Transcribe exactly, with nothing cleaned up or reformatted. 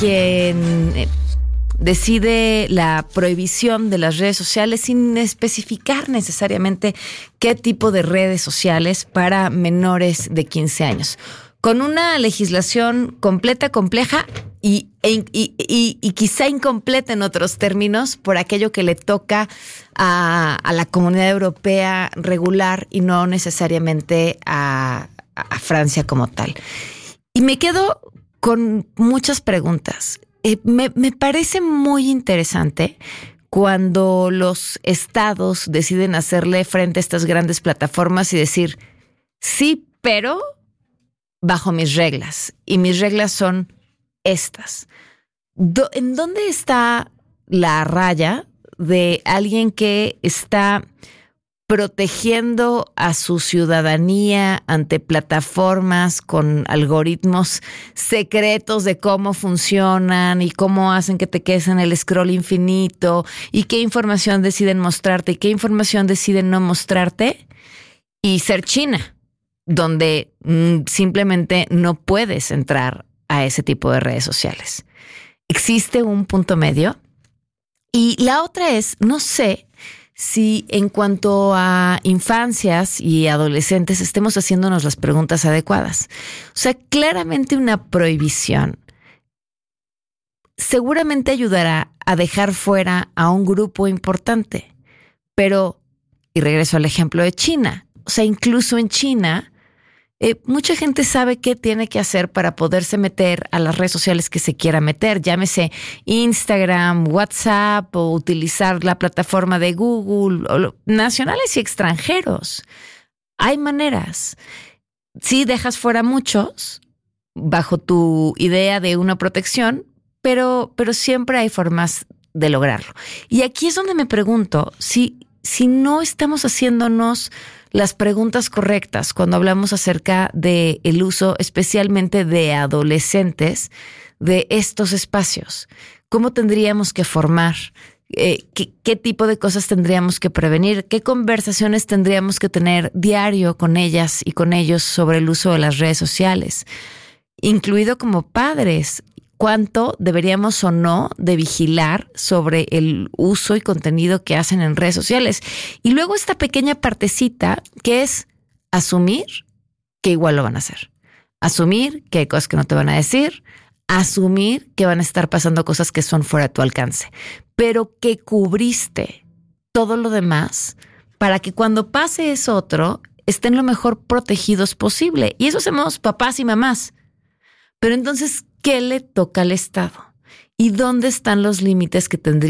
quien eh, decide la prohibición de las redes sociales sin especificar necesariamente qué tipo de redes sociales para menores de quince años. Con una legislación completa, compleja y, y, y, y, y quizá incompleta en otros términos por aquello que le toca a, a la Comunidad Europea regular y no necesariamente a, a Francia como tal. Y me quedo con muchas preguntas. Eh, me, me parece muy interesante cuando los estados deciden hacerle frente a estas grandes plataformas y decir, sí, pero bajo mis reglas. Y mis reglas son estas. Do, ¿En dónde está la raya de alguien que está protegiendo a su ciudadanía ante plataformas con algoritmos secretos de cómo funcionan y cómo hacen que te quedes en el scroll infinito y qué información deciden mostrarte y qué información deciden no mostrarte? Y ser China, donde mm, simplemente no puedes entrar a ese tipo de redes sociales. ¿Existe un punto medio? Y la otra es, no sé si en cuanto a infancias y adolescentes estemos haciéndonos las preguntas adecuadas. O sea, claramente una prohibición seguramente ayudará a dejar fuera a un grupo importante. Pero, y regreso al ejemplo de China, o sea, incluso en China, Eh, mucha gente sabe qué tiene que hacer para poderse meter a las redes sociales que se quiera meter, llámese Instagram, WhatsApp o utilizar la plataforma de Google, o lo, nacionales y extranjeros. Hay maneras. Sí dejas fuera muchos bajo tu idea de una protección, pero, pero siempre hay formas de lograrlo. Y aquí es donde me pregunto si, si no estamos haciéndonos las preguntas correctas cuando hablamos acerca de el uso, especialmente de adolescentes, de estos espacios. ¿Cómo tendríamos que formar? Eh, ¿qué, ¿Qué tipo de cosas tendríamos que prevenir? ¿Qué conversaciones tendríamos que tener diario con ellas y con ellos sobre el uso de las redes sociales? Incluido como padres, ¿cuánto deberíamos o no de vigilar sobre el uso y contenido que hacen en redes sociales? Y luego esta pequeña partecita que es asumir que igual lo van a hacer. Asumir que hay cosas que no te van a decir. Asumir que van a estar pasando cosas que son fuera de tu alcance. Pero que cubriste todo lo demás para que cuando pase eso otro estén lo mejor protegidos posible. Y eso hacemos papás y mamás. Pero entonces, ¿qué le toca al Estado? ¿Y dónde están los límites que tendría